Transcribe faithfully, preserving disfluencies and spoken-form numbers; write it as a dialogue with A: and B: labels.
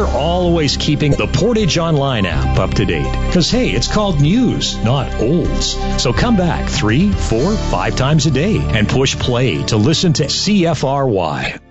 A: we're always keeping the Portage Online app up to date. Because, hey, it's called news, not olds. So come back three, four, five times a day and push play to listen to C F R Y.